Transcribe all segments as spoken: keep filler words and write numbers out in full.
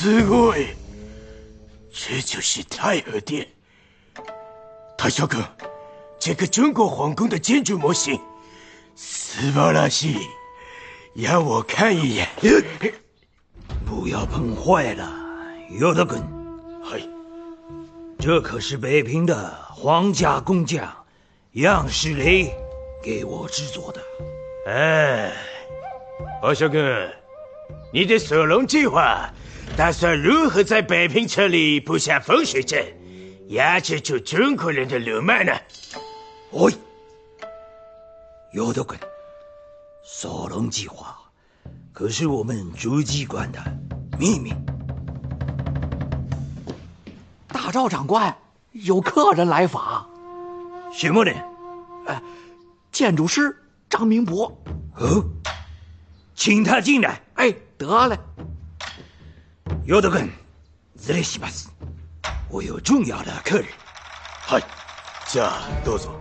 すごい，这就是太和殿。大将军，这个中国皇宫的建筑模型，斯巴拉西，让我看一眼。 不要碰坏了，有德根。 嘿， 这可是北平的皇家工匠杨世雷给我制作的。 哎，大将军，你的索隆计划打算如何在北平城里布下风水阵，压制住中国人的鲁莽呢？ 喂，有德根，索隆计划可是我们主机关的秘密。 大赵长官，有客人来访。 什么人？ 呃，建筑师张明博。 哦，请他进来。 哎，得嘞。 有德根，失礼します。我有重要的客人。 はい、じゃあどうぞ。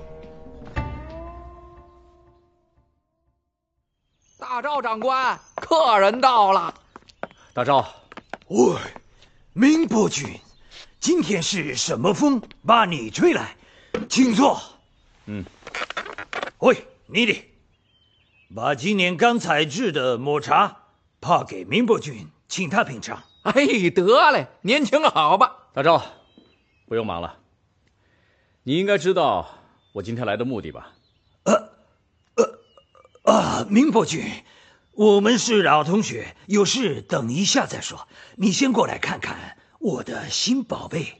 大赵长官，客人到了。 大赵， 喂，明伯君，今天是什么风把你吹来？请坐。 嗯。 喂，你的，把今年刚采制的抹茶泡给明伯君，请他品尝。 哎，得嘞，您请好吧。 大赵，不用忙了。你应该知道我今天来的目的吧？ 呃，呃，啊，明伯君，我们是老同学，有事等一下再说。你先过来看看我的新宝贝。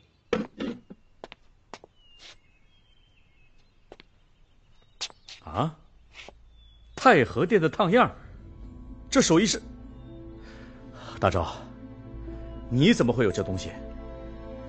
啊，太和殿的烫样，这手艺是……大赵，你怎么会有这东西？